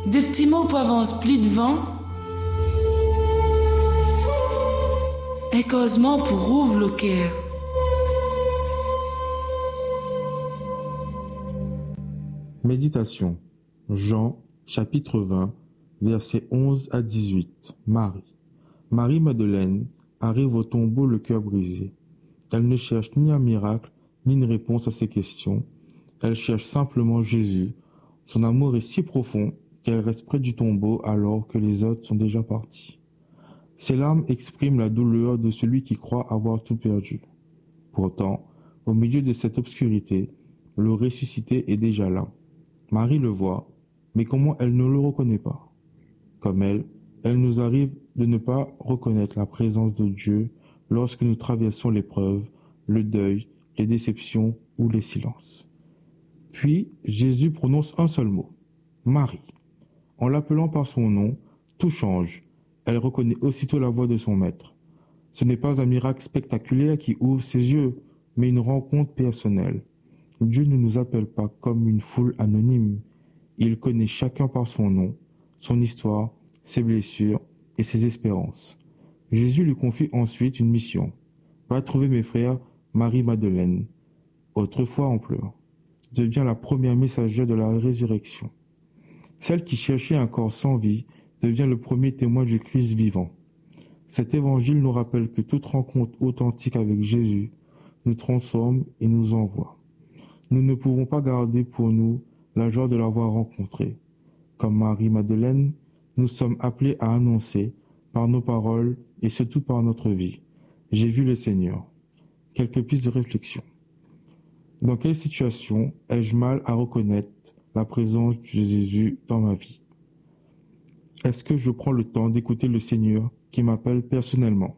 Des petits mots pour avance pli devant. Et causement pour rouvre le cœur. Méditation. Jean, chapitre 20, versets 11 à 18. Marie-Madeleine arrive au tombeau le cœur brisé. Elle ne cherche ni un miracle, ni une réponse à ses questions. Elle cherche simplement Jésus. Son amour est si profond qu'elle reste près du tombeau alors que les autres sont déjà partis. Ses larmes expriment la douleur de celui qui croit avoir tout perdu. Pourtant, au milieu de cette obscurité, le ressuscité est déjà là. Marie le voit, mais comment elle ne le reconnaît pas? Comme elle nous arrive de ne pas reconnaître la présence de Dieu lorsque nous traversons l'épreuve, le deuil, les déceptions ou les silences. Puis, Jésus prononce un seul mot, Marie. En l'appelant par son nom, tout change. Elle reconnaît aussitôt la voix de son maître. Ce n'est pas un miracle spectaculaire qui ouvre ses yeux, mais une rencontre personnelle. Dieu ne nous appelle pas comme une foule anonyme. Il connaît chacun par son nom, son histoire, ses blessures et ses espérances. Jésus lui confie ensuite une mission. Va trouver mes frères Marie-Madeleine, autrefois en pleurs, devient la première messagère de la résurrection. Celle qui cherchait un corps sans vie devient le premier témoin du Christ vivant. Cet évangile nous rappelle que toute rencontre authentique avec Jésus nous transforme et nous envoie. Nous ne pouvons pas garder pour nous la joie de l'avoir rencontré. Comme Marie-Madeleine, nous sommes appelés à annoncer, par nos paroles et surtout par notre vie, j'ai vu le Seigneur. Quelques pistes de réflexion. Dans quelle situation ai-je mal à reconnaître la présence de Jésus dans ma vie? Est-ce que je prends le temps d'écouter le Seigneur qui m'appelle personnellement?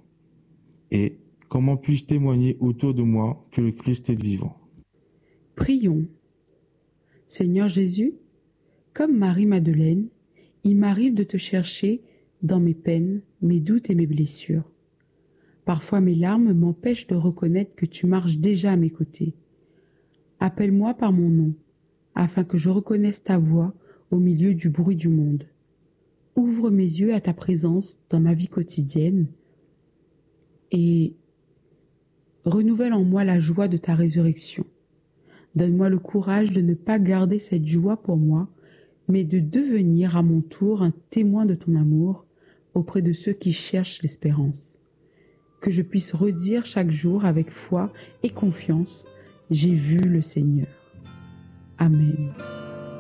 Et comment puis-je témoigner autour de moi que le Christ est vivant? Prions. Seigneur Jésus, comme Marie-Madeleine, il m'arrive de te chercher dans mes peines, mes doutes et mes blessures. Parfois mes larmes m'empêchent de reconnaître que tu marches déjà à mes côtés. Appelle-moi par mon nom, afin que je reconnaisse ta voix au milieu du bruit du monde. Ouvre mes yeux à ta présence dans ma vie quotidienne et renouvelle en moi la joie de ta résurrection. Donne-moi le courage de ne pas garder cette joie pour moi, mais de devenir à mon tour un témoin de ton amour auprès de ceux qui cherchent l'espérance. Que je puisse redire chaque jour avec foi et confiance, j'ai vu le Seigneur. Amen.